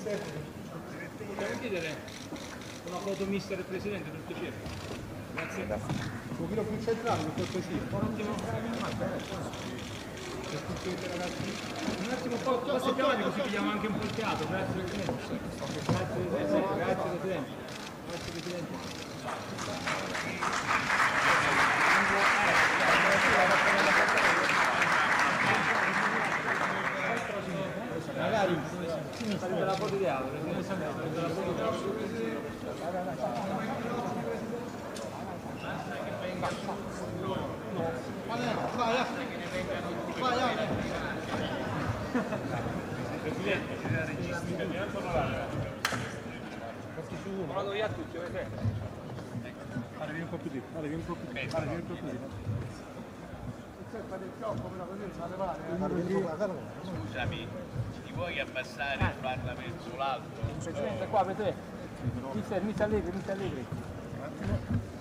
Possiamo chiedere una foto mister del presidente per piacere? Grazie. Un pochino più centrale, per cortesia. Un attimo. Un attimo un po' passi più avanti così pigliamo anche un po' il teatro. Grazie Presidente. Grazie Presidente. Grazie Presidente. Magari sarebbe la foto ideale, sarebbe la foto ideale. Vado via a tutti, vedete? Vieni un po' più di, vieni un po' più di, vieni un po' più di. Scusami, ti vuoi abbassare e farla verso l'alto? Presidente, qua, vedete? Mi sta allegri.